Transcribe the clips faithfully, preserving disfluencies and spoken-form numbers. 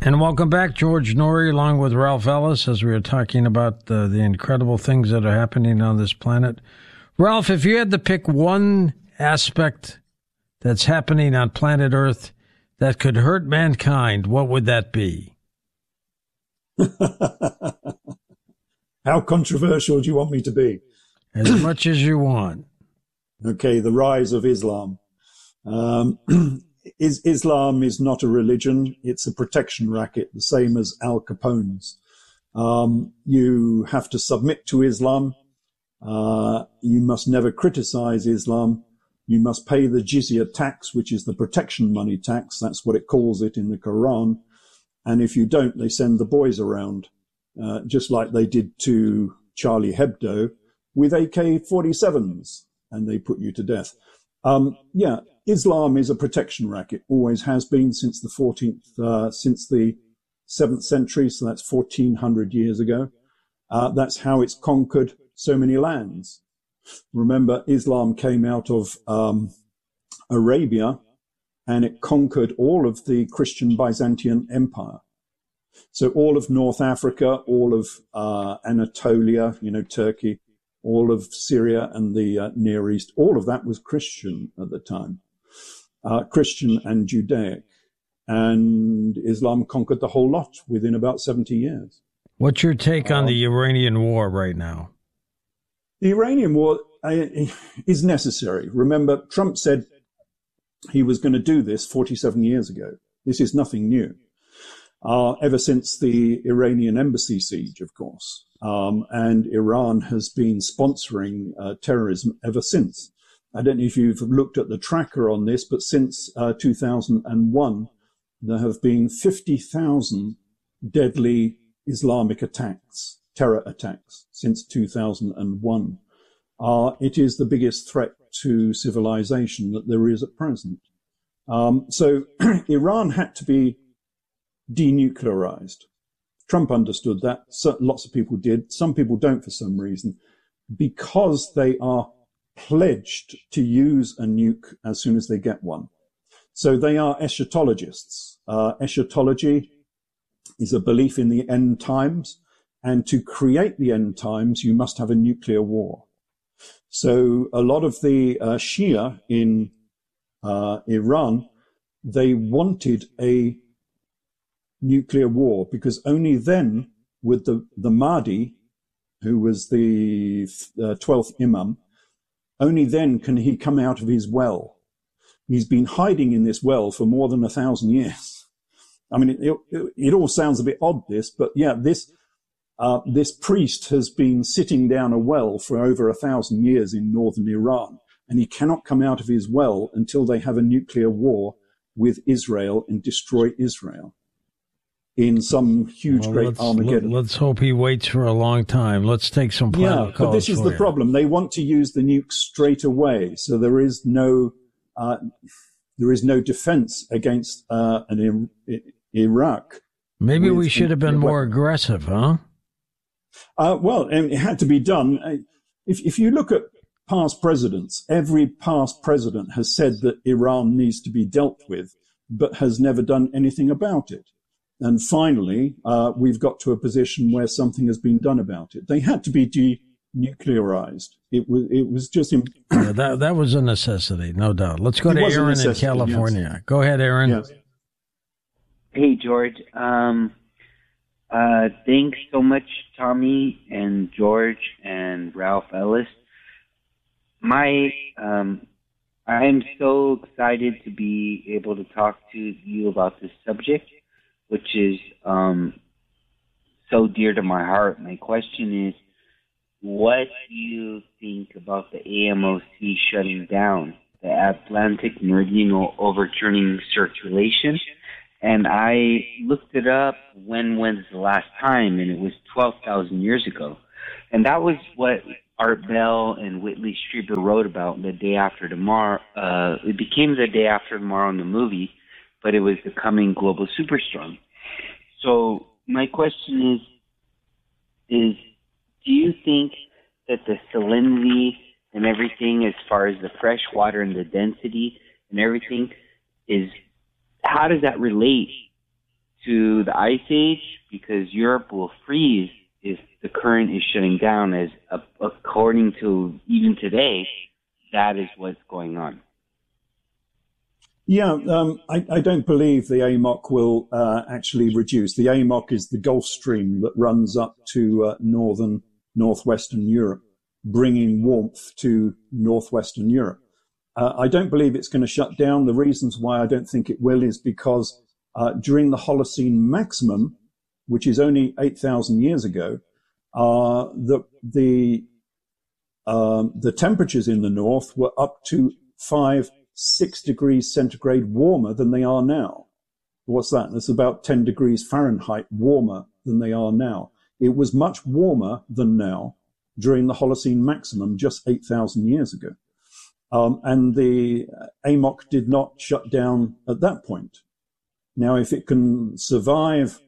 And welcome back, George Noory, along with Ralph Ellis, as we were talking about the, the incredible things that are happening on this planet. Ralph, if you had to pick one aspect that's happening on planet Earth that could hurt mankind, what would that be? How controversial do you want me to be? As much as you want. Okay, the rise of Islam. Um, is, Islam is not a religion. It's a protection racket, the same as Al Capone's. Um, you have to submit to Islam. Uh, you must never criticize Islam. You must pay the jizya tax, which is the protection money tax. That's what it calls it in the Quran. And if you don't, they send the boys around, uh, just like they did to Charlie Hebdo with A K forty-sevens, and they put you to death. Um, yeah, Islam is a protection racket, always has been since the fourteenth, uh, since the seventh century. So that's fourteen hundred years ago. Uh, that's how it's conquered so many lands. Remember, Islam came out of um, Arabia, and it conquered all of the Christian Byzantine Empire. So all of North Africa, all of uh, Anatolia, you know, Turkey, all of Syria and the uh, Near East, all of that was Christian at the time, uh, Christian and Judaic. And Islam conquered the whole lot within about seventy years. What's your take on um, the Iranian war right now? The Iranian war uh, is necessary. Remember, Trump said he was going to do this forty-seven years ago. This is nothing new. Uh, ever since the Iranian embassy siege, of course. Um, and Iran has been sponsoring uh, terrorism ever since. I don't know if you've looked at the tracker on this, but since uh, two thousand one, there have been fifty thousand deadly Islamic attacks, terror attacks, since two thousand one. Uh, it is the biggest threat to civilization that there is at present. Um, so Iran had to be denuclearized. Trump understood that. So lots of people did. Some people don't for some reason, because they are pledged to use a nuke as soon as they get one. So they are eschatologists. Uh, eschatology is a belief in the end times. And to create the end times, you must have a nuclear war. So a lot of the uh, Shia in uh, Iran, they wanted a nuclear war, because only then would the, the Mahdi, who was the uh, twelfth Imam, only then can he come out of his well. He's been hiding in this well for more than a thousand years. I mean, it, it, it all sounds a bit odd, this, but yeah, this uh, this priest has been sitting down a well for over a thousand years in northern Iran, and he cannot come out of his well until they have a nuclear war with Israel and destroy Israel in some huge, well, great let's, Armageddon. Let's hope he waits for a long time. Let's take some final Yeah, calls but this is for the you. problem. They want to use the nuke straight away, so there is no uh, there is no defense against uh, an I- Iraq. Maybe we should have been more aggressive, huh? Uh, well, and it had to be done. If, if you look at past presidents, every past president has said that Iran needs to be dealt with, but has never done anything about it. And finally, uh, we've got to a position where something has been done about it. They had to be denuclearized. It was, it was just... Imp- yeah, that, that was a necessity, no doubt. Let's go it to Aaron in necessity, California. Yes. Go ahead, Aaron. Yes. Hey, George. Um, uh, thanks so much, Tommy and George and Ralph Ellis. My, um, I'm so excited to be able to talk to you about this subject, which is um, so dear to my heart. My question is, what do you think about the A M O C shutting down, the Atlantic Meridian overturning circulation? And I looked it up, when was the last time, and it was twelve thousand years ago. And that was what Art Bell and Whitley Strieber wrote about the day after tomorrow. Uh, it became the day after tomorrow in the movie, but it was the coming global superstorm. So my question is, is do you think that the salinity and everything, as far as the fresh water and the density and everything, is, how does that relate to the ice age because Europe will freeze if the current is shutting down. As uh, according to even today, that is what's going on. Yeah, um, I, I don't believe the A M O C will uh, actually reduce. The A M O C is the Gulf Stream that runs up to uh, northern, northwestern Europe, bringing warmth to northwestern Europe. Uh, I don't believe it's going to shut down. The reasons why I don't think it will is because uh, during the Holocene maximum, which is only eight thousand years ago, uh, the the um, the temperatures in the north were up to five, six degrees centigrade warmer than they are now. What's that? That's about ten degrees Fahrenheit warmer than they are now. It was much warmer than now during the Holocene maximum just eight thousand years ago. Um, and the A M O C did not shut down at that point. Now, if it can survive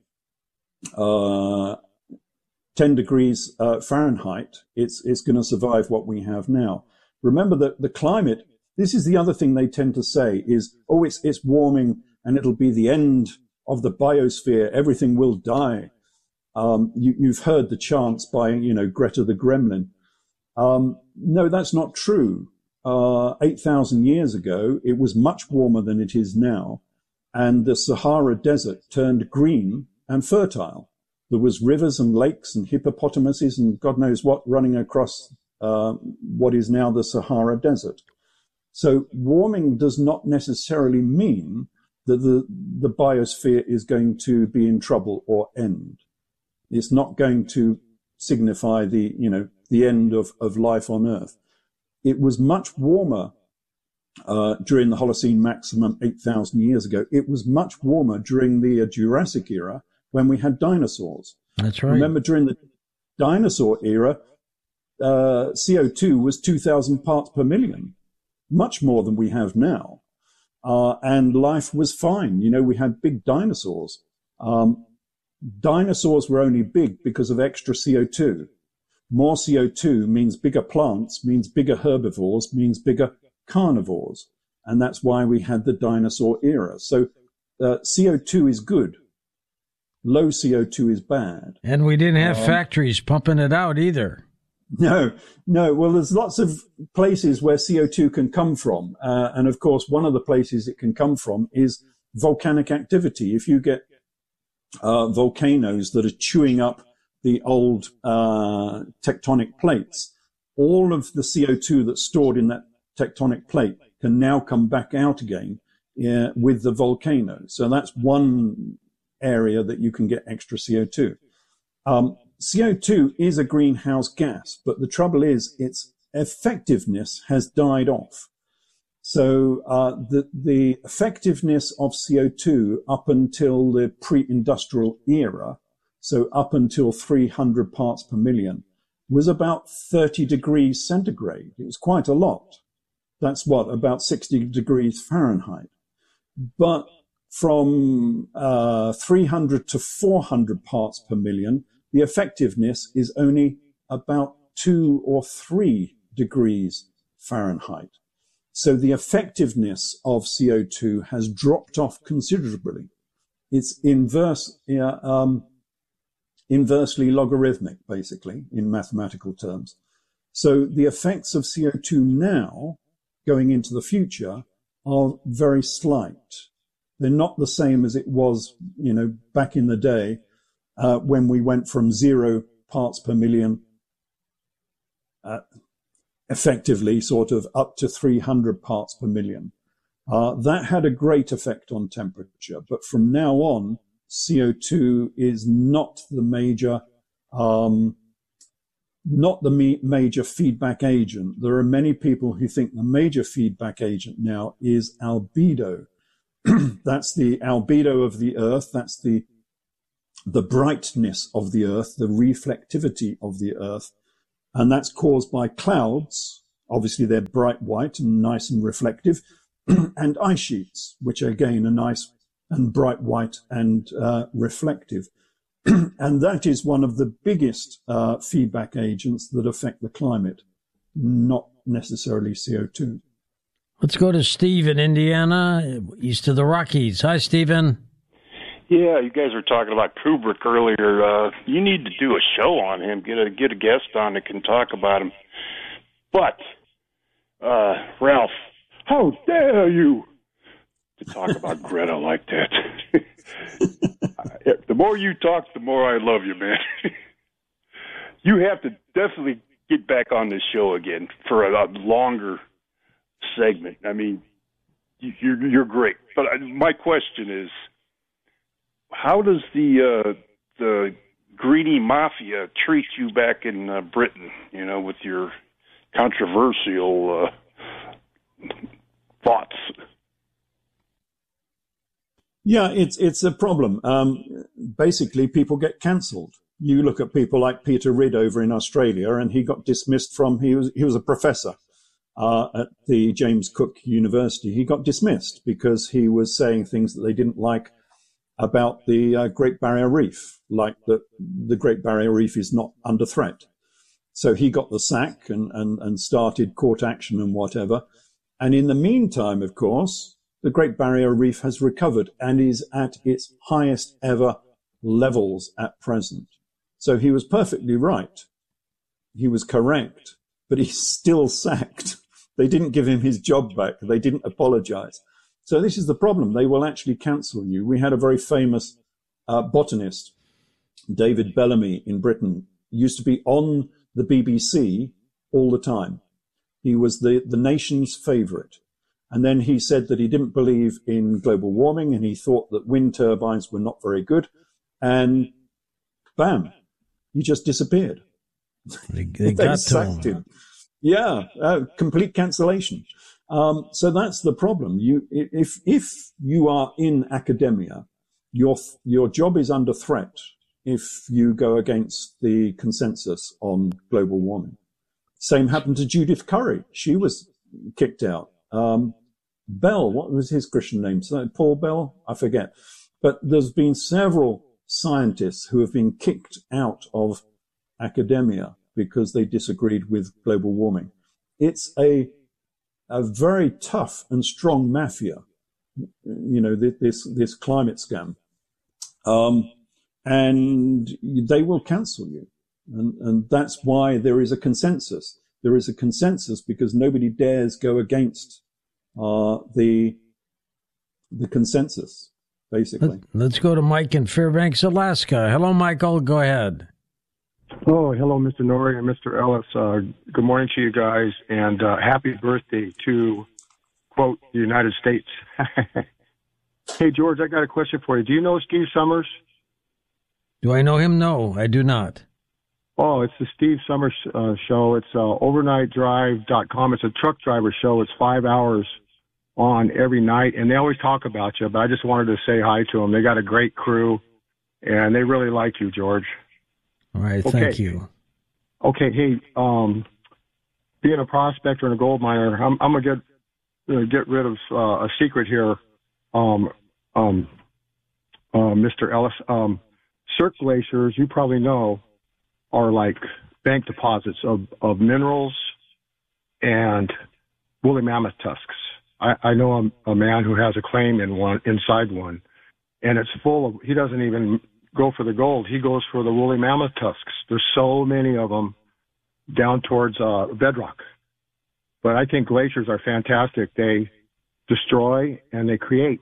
uh, ten degrees uh, Fahrenheit, it's it's going to survive what we have now. Remember that the climate, this is the other thing they tend to say is, oh, it's it's warming and it'll be the end of the biosphere. Everything will die. Um, you, you've heard the chants by, you know, Greta the Gremlin. Um, no, that's not true. Uh, eight thousand years ago, it was much warmer than it is now. And the Sahara Desert turned green and fertile. There was rivers and lakes and hippopotamuses and God knows what running across uh, what is now the Sahara Desert. So warming does not necessarily mean that the, the biosphere is going to be in trouble or end. It's not going to signify the, you know, the end of, of life on Earth. It was much warmer uh, during the Holocene maximum eight thousand years ago. It was much warmer during the uh, Jurassic era when we had dinosaurs. That's right. Remember, during the dinosaur era, uh, C O two was two thousand parts per million, much more than we have now. Uh, and life was fine. You know, we had big dinosaurs. Um, dinosaurs were only big because of extra C O two. More C O two means bigger plants, means bigger herbivores, means bigger carnivores. And that's why we had the dinosaur era. So uh, C O two is good. Low C O two is bad. And we didn't have um, factories pumping it out either. No, no. Well, there's lots of places where C O two can come from. Uh, and of course, one of the places it can come from is volcanic activity. If you get uh, volcanoes that are chewing up the old uh, tectonic plates, all of the C O two that's stored in that tectonic plate can now come back out again uh, with the volcano. So that's one area that you can get extra C O two. Um, C O two is a greenhouse gas, but the trouble is its effectiveness has died off. So uh, the, the effectiveness of C O two up until the pre-industrial era, so up until three hundred parts per million, was about thirty degrees centigrade. It was quite a lot. That's what, about sixty degrees Fahrenheit. But from uh, three hundred to four hundred parts per million, the effectiveness is only about two or three degrees Fahrenheit. So the effectiveness of C O two has dropped off considerably. It's inverse, yeah, um, inversely logarithmic, basically, in mathematical terms. So the effects of C O two now, going into the future, are very slight. They're not the same as it was, you know, back in the day uh, when we went from zero parts per million, uh, effectively sort of up to three hundred parts per million. Uh, that had a great effect on temperature. But from now on, C O two is not the major, um, not the me- major feedback agent. There are many people who think the major feedback agent now is albedo. That's the albedo of the Earth. That's the the brightness of the Earth, the reflectivity of the Earth. And that's caused by clouds. Obviously, they're bright white and nice and reflective. And ice sheets, which again are nice and bright white and uh, reflective. And that is one of the biggest uh, feedback agents that affect the climate, not necessarily C O two. Let's go to Steve in Indiana, east of the Rockies. Hi, Stephen. Yeah, you guys were talking about Kubrick earlier. Uh, you need to do a show on him, get a get a guest on that can talk about him. But, uh, Ralph, how dare you to talk about Greta like that? The more you talk, the more I love you, man. You have to definitely get back on this show again for a, a longer segment. I mean, you're, you're great. But my question is, how does the uh, the greedy mafia treat you back in uh, Britain, you know, with your controversial uh, thoughts? Yeah, it's it's a problem. Um, basically, people get cancelled. You look at people like Peter Ridd over in Australia, and he got dismissed from, he was he was a professor uh, at the James Cook University. He got dismissed because he was saying things that they didn't like about the uh, Great Barrier Reef, like that the Great Barrier Reef is not under threat. So he got the sack and, and, and started court action and whatever. And in the meantime, of course, the Great Barrier Reef has recovered and is at its highest ever levels at present. So he was perfectly right. He was correct, but he's still sacked. They didn't give him his job back. They didn't apologize. So this is the problem. They will actually cancel you. We had a very famous uh, botanist, David Bellamy in Britain, used to be on the B B C all the time. He was the, the nation's favorite. And then he said that he didn't believe in global warming and he thought that wind turbines were not very good. And bam, he just disappeared. They, they, they got sacked him. Yeah, uh, complete cancellation. Um, so that's the problem. You, if if you are in academia, your your job is under threat if you go against the consensus on global warming. Same happened to Judith Curry. She was kicked out. Um, Bell, what was his Christian name? So Paul Bell, I forget. But there's been several scientists who have been kicked out of academia because they disagreed with global warming. It's a a very tough and strong mafia, you know, this this climate scam, um, and they will cancel you, and and that's why there is a consensus. There is a consensus because nobody dares go against uh, the the consensus, basically. Let's go to Mike in Fairbanks, Alaska. Hello, Michael. Go ahead. Oh, hello, Mister Norrie and Mister Ellis. Uh, good morning to you guys, and uh, happy birthday to, quote, the United States. Hey, George, I got a question for you. Do you know Steve Summers? Do I know him? No, I do not. Oh, it's the Steve Summers uh, show. It's uh, overnight drive dot com. It's a truck driver show. It's five hours on every night, and they always talk about you, but I just wanted to say hi to them. They got a great crew, and they really like you, George. All right, okay. Thank you. Okay, hey, um, being a prospector and a gold miner, I'm, I'm gonna get uh, get rid of uh, a secret here, um, um, uh, Mister Ellis. Um, Cirque glaciers, you probably know, are like bank deposits of, of minerals and woolly mammoth tusks. I, I know a, a man who has a claim in one inside one, and it's full of. He doesn't even go for the gold. He goes for the woolly mammoth tusks. There's so many of them down towards uh, bedrock. But I think glaciers are fantastic. They destroy and they create.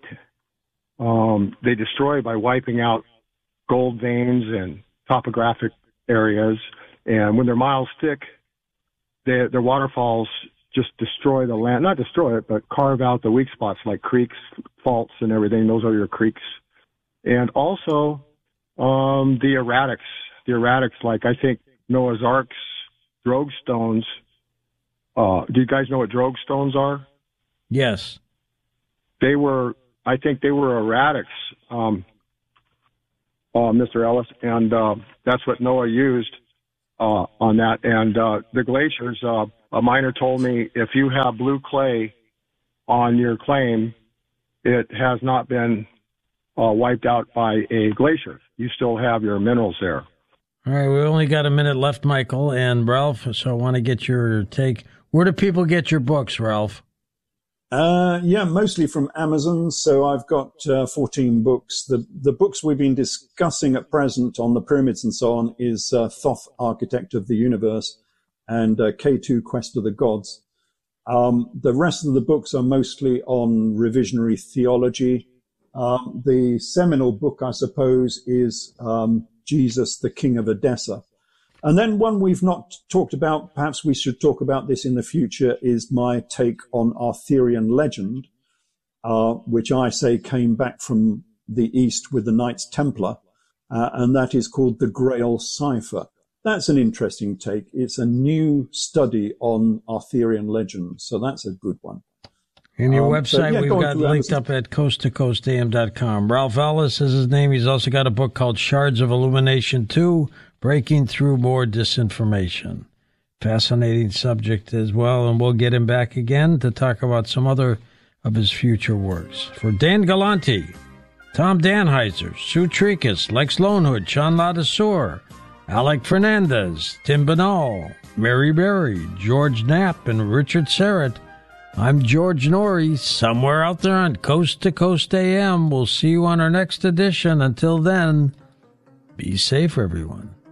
Um, they destroy by wiping out gold veins and topographic areas. And when they're miles thick, they, their waterfalls just destroy the land. Not destroy it, but carve out the weak spots like creeks, faults, and everything. Those are your creeks. And also, Um, the erratics, the erratics, like I think Noah's Ark's drogue stones. Uh, do you guys know what drogue stones are? Yes. They were, I think they were erratics, um, uh, Mister Ellis, and, uh, that's what Noah used, uh, on that. And, uh, the glaciers, uh, a miner told me if you have blue clay on your claim, it has not been, uh, wiped out by a glacier. You still have your minerals there. All right, we only got a minute left, Michael and Ralph, so I want to get your take. Where do people get your books, Ralph? Uh, yeah, mostly from Amazon. So I've got uh, fourteen books. The the books we've been discussing at present on the pyramids and so on is uh, Thoth, Architect of the Universe, and uh, K two, Quest of the Gods. Um, the rest of the books are mostly on revisionary theology. Um, the seminal book, I suppose, is um, Jesus, the King of Edessa. And then one we've not talked about, perhaps we should talk about this in the future, is my take on Arthurian legend, uh, which I say came back from the East with the Knights Templar, uh, and that is called the Grail Cipher. That's an interesting take. It's a new study on Arthurian legend, so that's a good one. And your um, website, so, yeah, we've got linked up at coast to coast a m dot com. Ralph Ellis is his name. He's also got a book called Shards of Illumination two, Breaking Through More Disinformation. Fascinating subject as well, and we'll get him back again to talk about some other of his future works. For Dan Galante, Tom Danheiser, Sue Tricus, Lex Lonehood, Sean Ladesseur, Alec Fernandez, Tim Banal, Mary Berry, George Knapp, and Richard Serrett, I'm George Noory, somewhere out there on Coast to Coast A M. We'll see you on our next edition. Until then, be safe, everyone.